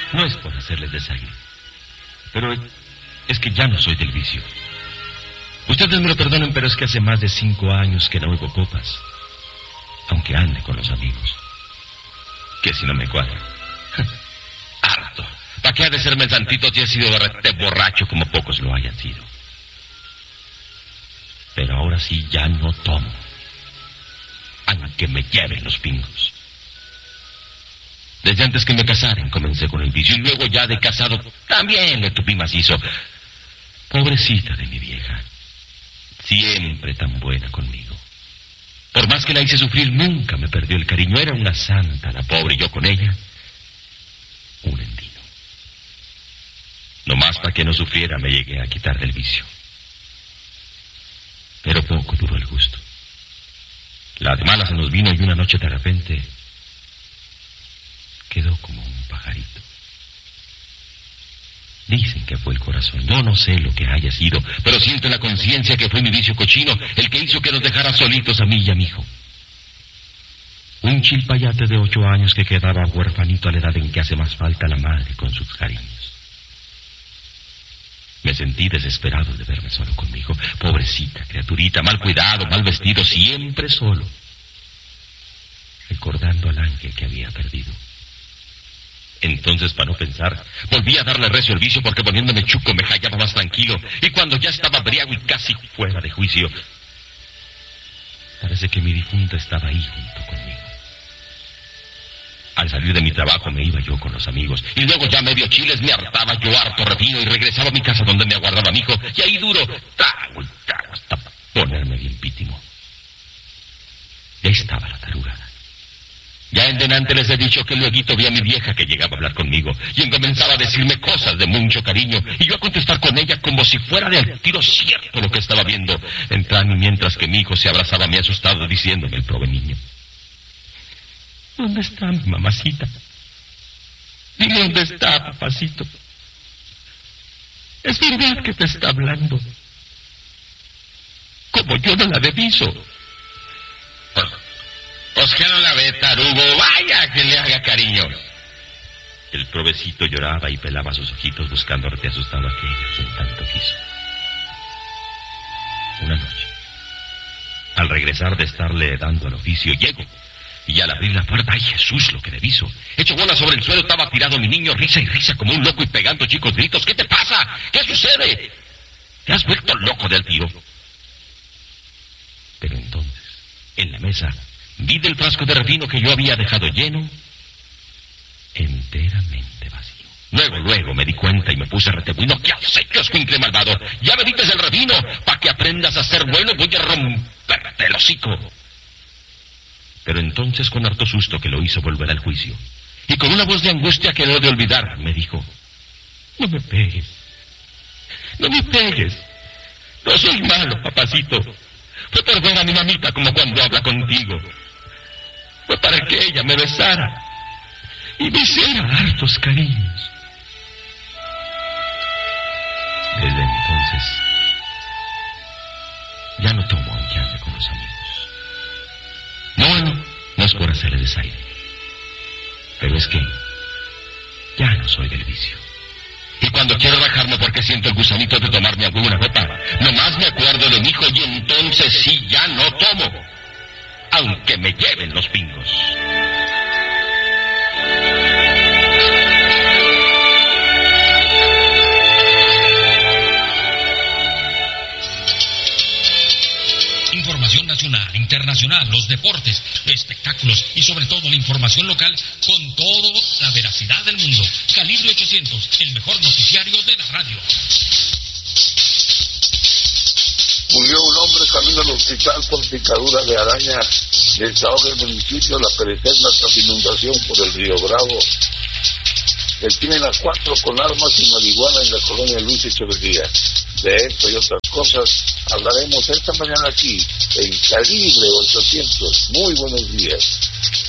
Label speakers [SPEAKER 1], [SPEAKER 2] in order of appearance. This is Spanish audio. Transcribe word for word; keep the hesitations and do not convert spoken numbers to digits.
[SPEAKER 1] No es por hacerles desaire, pero es que ya no soy del vicio. Ustedes me lo perdonen, pero es que hace más de cinco años que no oigo copas, aunque ande con los amigos. Que si no me cuadra. Harto. ¿Para qué ha de serme el santito si he sido de borracho como pocos lo hayan sido? Pero ahora sí ya no tomo, aunque me lleven los pingos. Desde antes que me casaran comencé con el vicio, y luego ya de casado también le tupí macizo. Pobrecita de mi vieja, siempre tan buena conmigo. Por más que la hice sufrir, nunca me perdió el cariño. Era una santa la pobre, y yo con ella un endino. Nomás para que no sufriera me llegué a quitar del vicio. Pero poco duró el gusto. La de malas se nos vino, y una noche de repente quedó como un pajarito. Dicen que fue el corazón. Yo no sé lo que haya sido, pero siento en la conciencia que fue mi vicio cochino el que hizo que nos dejara solitos a mí y a mi hijo. Un chilpayate de ocho años que quedaba huerfanito a la edad en que hace más falta la madre con sus cariños. Me sentí desesperado de verme solo conmigo. Pobrecita criaturita, mal cuidado, mal vestido, siempre solo, recordando al ángel que había perdido. Entonces, para no pensar, volví a darle recio al vicio, porque poniéndome chuco me hallaba más tranquilo. Y cuando ya estaba briago y casi fuera de juicio, parece que mi difunta estaba ahí junto conmigo. Al salir de mi trabajo me iba yo con los amigos, y luego ya medio chiles me hartaba yo harto refino y regresaba a mi casa donde me aguardaba mi hijo, y ahí duro, trago y trago hasta ponerme bien pítimo. Ya estaba la tarugada. Ya en delante les he dicho que luego vi a mi vieja que llegaba a hablar conmigo, y comenzaba a decirme cosas de mucho cariño, y yo a contestar con ella como si fuera de al tiro cierto lo que estaba viendo, entrando mientras que mi hijo se abrazaba a mí asustado diciéndome el prove niño: ¿dónde está mi mamacita? Dime dónde está, papacito. Es verdad que te está hablando, como yo no la deviso. Pues, pues que no la ve, tarugo, vaya que le haga cariño. El provecito lloraba y pelaba sus ojitos buscando arte asustado a aquello quien tanto quiso. Una noche, al regresar de estarle dando al oficio, llego, y al abrir la puerta, ¡ay, Jesús, lo que deviso! Hecho bola sobre el suelo, estaba tirado mi niño, risa y risa como un loco y pegando chicos gritos. ¿Qué te pasa? ¿Qué sucede? ¿Te has vuelto loco del tiro? Pero entonces, en la mesa, vi del frasco de refino que yo había dejado lleno, enteramente vacío. Luego, luego me di cuenta y me puse retebuino. ¿Qué has hecho, escuincle malvado? Ya me dices el refino. Para que aprendas a ser bueno, voy a romperte el hocico. Pero entonces, con harto susto que lo hizo volver al juicio, y con una voz de angustia que no he de olvidar, me dijo: no me pegues, no me pegues, no soy malo, papacito. Fue por ver a mi mamita como cuando habla contigo. Fue para que ella me besara y me hiciera hartos cariños. Desde entonces, ya no tomo aunque ande con los amigos. No, no, no es por hacerle desaire, pero es que ya no soy del vicio. Y cuando quiero rajarme porque siento el gusanito de tomarme alguna copa, nomás me acuerdo de mi hijo y entonces sí ya no tomo, aunque me lleven los pingos.
[SPEAKER 2] Información nacional, internacional, los deportes, espectáculos y sobre todo la información local con toda la veracidad del mundo. Calibre ochocientos, el mejor noticiario de la radio.
[SPEAKER 3] Murió un hombre camino al hospital por picadura de araña. Desahoga el municipio la perecerna tras inundación por el río Bravo. Detienen a cuatro con armas y marihuana en la colonia Luis Echeverría. De esto y otras cosas hablaremos esta mañana aquí en Calibre ochocientos. Muy buenos días.